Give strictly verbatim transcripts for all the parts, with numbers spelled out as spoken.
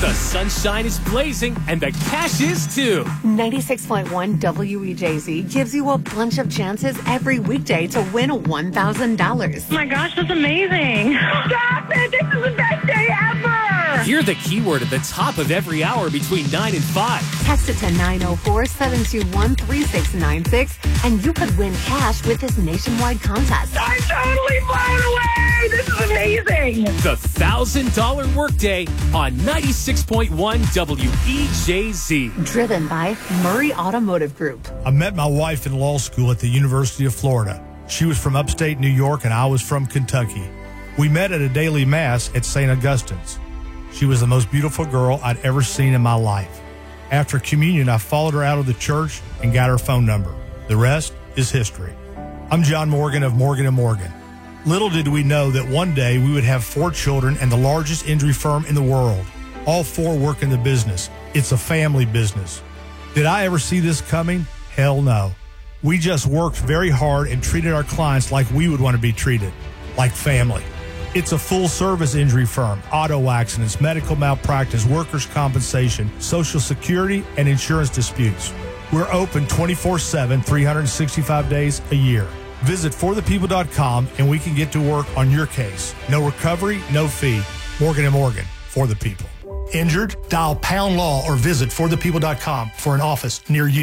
The sunshine is blazing and the cash is too. ninety-six point one W E J Z gives you a bunch of chances every weekday to win one thousand dollars. Oh my gosh, that's amazing. Stop it. This is the best day ever. Hear the keyword at the top of every hour between nine and five. Text it to nine oh four, seven two one, three six nine six and you could win cash with this nationwide contest. I'm totally blown away. This is amazing. The one thousand dollars Workday on ninety-six point one W E J Z. Driven by Murray Automotive Group. I met my wife in law school at the University of Florida. She was from upstate New York and I was from Kentucky. We met at a daily mass at Saint Augustine's. She was the most beautiful girl I'd ever seen in my life. After communion, I followed her out of the church and got her phone number. The rest is history. I'm John Morgan of Morgan and Morgan. Little did we know that one day we would have four children and the largest injury firm in the world. All four work in the business. It's a family business. Did I ever see this coming? Hell no. We just worked very hard and treated our clients like we would want to be treated, like family. It's a full-service injury firm, auto accidents, medical malpractice, workers' compensation, Social Security, and insurance disputes. We're open twenty-four seven, three hundred sixty-five days a year. Visit for the people dot com and we can get to work on your case. No recovery, no fee. Morgan and Morgan, for the people. Injured? Dial pound law or visit for the people dot com for an office near you.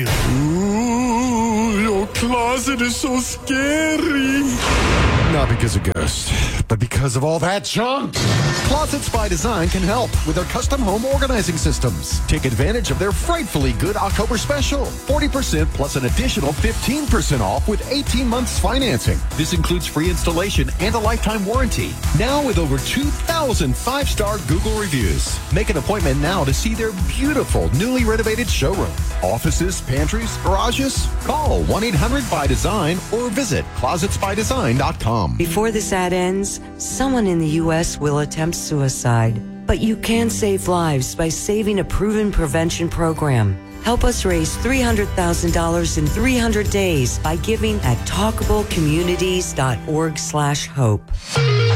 Ooh, your closet is so scary. Not because of ghosts, but because of all that junk. Closets by Design can help with their custom home organizing systems. Take advantage of their frightfully good October special. forty percent plus an additional fifteen percent off with eighteen months financing. This includes free installation and a lifetime warranty. Now with over two thousand five-star Google reviews. Make an appointment now to see their beautiful, newly renovated showroom. Offices, pantries, garages? Call one eight hundred by design or visit closets by design dot com. Before this ad ends, someone in the U S will attempt suicide. But you can save lives by saving a proven prevention program. Help us raise three hundred thousand dollars in three hundred days by giving at talkablecommunities dot org slash hope.